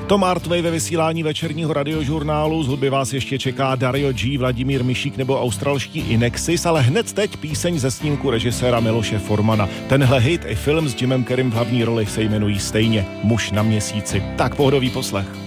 Tom Artway ve vysílání večerního radiožurnálu, z hudby vás ještě čeká Dario G, Vladimír Mišík nebo australští Inexis, ale hned teď píseň ze snímku režiséra Miloše Formana. Tenhle hit i film s Jimem Carreym v hlavní roli se jmenují stejně Muž na měsíci. Tak pohodový poslech.